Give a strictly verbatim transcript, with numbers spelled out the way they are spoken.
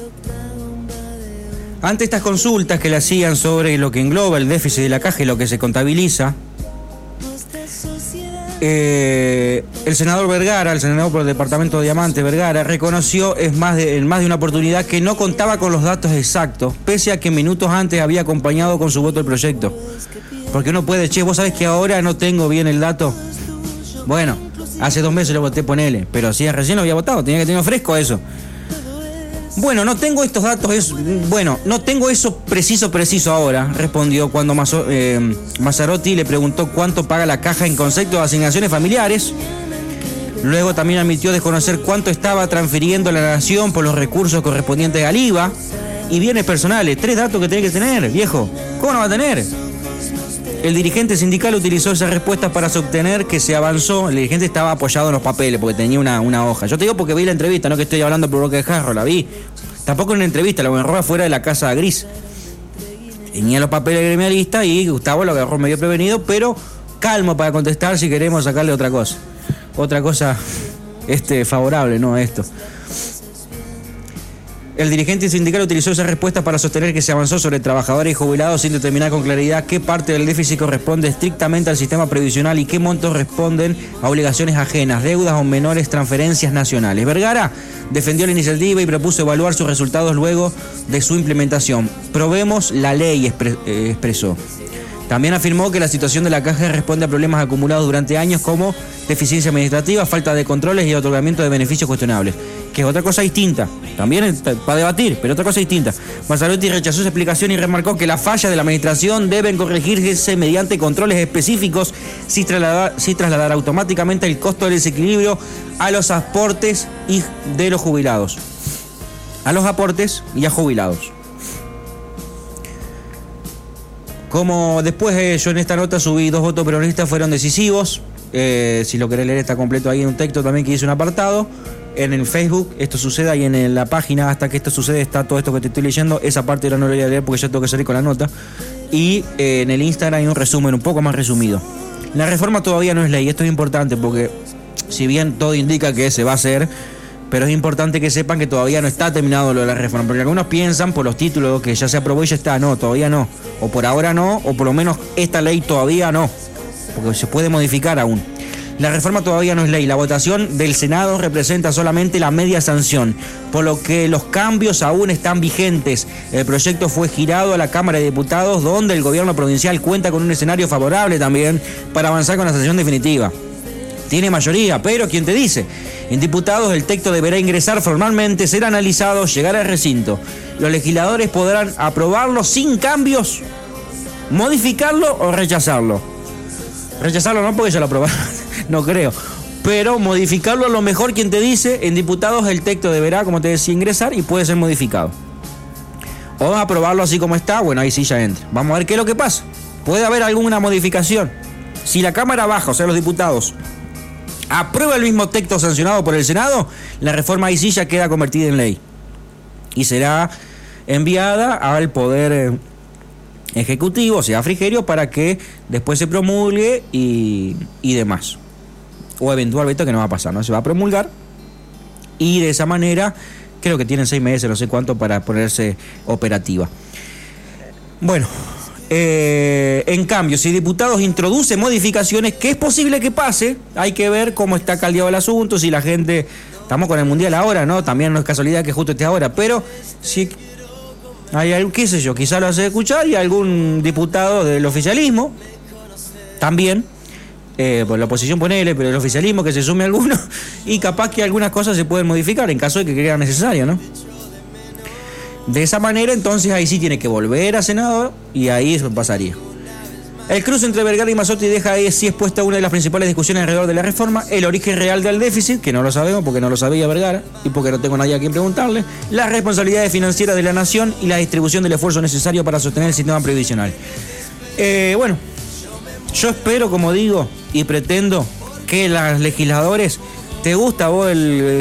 Ante estas consultas que le hacían sobre lo que engloba el déficit de la caja y lo que se contabiliza, eh, el senador Vergara, el senador por el departamento de Diamante, Vergara, reconoció es más de, en más de una oportunidad que no contaba con los datos exactos, pese a que minutos antes había acompañado con su voto el proyecto. Porque uno puede, che, vos sabés que ahora no tengo bien el dato. Bueno, hace dos meses lo voté, ponele, pero si recién lo había votado, tenía que tener fresco eso. Bueno, no tengo estos datos, es, bueno, no tengo eso preciso, preciso ahora, respondió cuando Mazo, eh, Mazzarotti le preguntó cuánto paga la caja en concepto de asignaciones familiares. Luego también admitió desconocer cuánto estaba transfiriendo la nación por los recursos correspondientes al I V A y bienes personales. Tres datos que tiene que tener, viejo. ¿Cómo no va a tener? El dirigente sindical utilizó esas respuestas para sostener que se avanzó. El dirigente estaba apoyado en los papeles porque tenía una, una hoja. Yo te digo porque vi la entrevista, no que estoy hablando por boca de jarro, la vi. Tampoco en una entrevista, la agarró afuera de la Casa Gris. Tenía los papeles gremialistas y Gustavo lo agarró medio prevenido, pero calmo para contestar si queremos sacarle otra cosa. Otra cosa este, favorable, ¿no? A esto. El dirigente sindical utilizó esa respuesta para sostener que se avanzó sobre trabajadores y jubilados sin determinar con claridad qué parte del déficit corresponde estrictamente al sistema previsional y qué montos responden a obligaciones ajenas, deudas o menores transferencias nacionales. Vergara defendió la iniciativa y propuso evaluar sus resultados luego de su implementación. Probemos la ley, expre- eh, expresó. También afirmó que la situación de la caja responde a problemas acumulados durante años como deficiencia administrativa, falta de controles y otorgamiento de beneficios cuestionables, que es otra cosa distinta, también para debatir, pero otra cosa distinta. Mazzarotti rechazó esa explicación y remarcó que las fallas de la administración deben corregirse mediante controles específicos sin trasladar, sin trasladar automáticamente el costo del desequilibrio a los aportes y de los jubilados. A los aportes y a jubilados. Como después eh, yo en esta nota subí dos votos peronistas fueron decisivos. Eh, si lo querés leer está completo ahí en un texto también que hice un apartado. En el Facebook esto sucede ahí en la página hasta que esto sucede está todo esto que te estoy leyendo. Esa parte ahora no lo voy a leer porque ya tengo que salir con la nota. Y eh, en el Instagram hay un resumen un poco más resumido. La reforma todavía no es ley. Esto es importante porque si bien todo indica que se va a hacer, pero es importante que sepan que todavía no está terminado lo de la reforma, porque algunos piensan por los títulos que ya se aprobó y ya está. No, todavía no, o por ahora no, o por lo menos esta ley todavía no, porque se puede modificar aún. La reforma todavía no es ley, la votación del Senado representa solamente la media sanción, por lo que los cambios aún están vigentes. El proyecto fue girado a la Cámara de Diputados, donde el gobierno provincial cuenta con un escenario favorable también para avanzar con la sanción definitiva. Tiene mayoría, pero ¿quién te dice? En diputados el texto deberá ingresar formalmente, ser analizado, llegar al recinto. Los legisladores podrán aprobarlo sin cambios, modificarlo o rechazarlo. Rechazarlo no, porque ya lo aprobaron, no creo. Pero modificarlo a lo mejor, ¿quién te dice? En diputados el texto deberá, como te decía, ingresar y puede ser modificado. O aprobarlo así como está, bueno, ahí sí ya entra. Vamos a ver qué es lo que pasa. Puede haber alguna modificación. Si la Cámara Baja, o sea los diputados, aprueba el mismo texto sancionado por el Senado, la reforma ahí sí ya queda convertida en ley y será enviada al Poder Ejecutivo, o sea, a Frigerio, para que después se promulgue y, y demás. O eventual veto que no va a pasar, ¿no? Se va a promulgar y de esa manera creo que tienen seis meses, no sé cuánto, para ponerse operativa. Bueno, Eh, en cambio, si diputados introducen modificaciones, que es posible que pase, hay que ver cómo está caldeado el asunto, si la gente, estamos con el Mundial ahora, ¿no? También no es casualidad que justo esté ahora, pero si hay algún, qué sé yo, quizá lo hace escuchar y algún diputado del oficialismo, también, eh, por la oposición ponele, pero el oficialismo que se sume a alguno, y capaz que algunas cosas se pueden modificar en caso de que crea necesario, ¿no? De esa manera, entonces, ahí sí tiene que volver a Senado y ahí eso pasaría. El cruce entre Vergara y Mazzotti deja ahí sí expuesta una de las principales discusiones alrededor de la reforma, el origen real del déficit, que no lo sabemos porque no lo sabía Vergara y porque no tengo nadie a quien preguntarle, las responsabilidades financieras de la nación y la distribución del esfuerzo necesario para sostener el sistema previsional. Eh, bueno, yo espero, como digo, y pretendo que los legisladores, ¿te gusta vos el